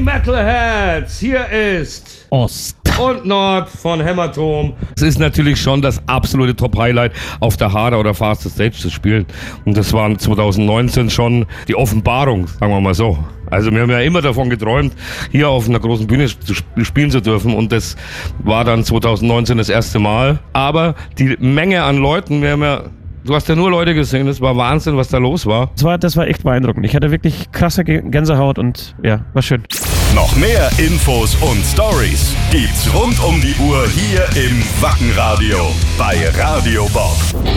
Metalheads, hier ist Ost und Nord von Hämatom. Es ist natürlich schon das absolute Top-Highlight, auf der Harder oder Faster Stage zu spielen. Und das war 2019 schon die Offenbarung, sagen wir mal so. Also wir haben ja immer davon geträumt, hier auf einer großen Bühne spielen zu dürfen. Und das war dann 2019 das erste Mal. Aber die Menge an Leuten, du hast ja nur Leute gesehen, es war Wahnsinn, was da los war. Das war echt beeindruckend. Ich hatte wirklich krasse Gänsehaut und ja, war schön. Noch mehr Infos und Stories gibt's rund um die Uhr hier im Wackenradio bei Radio Bob.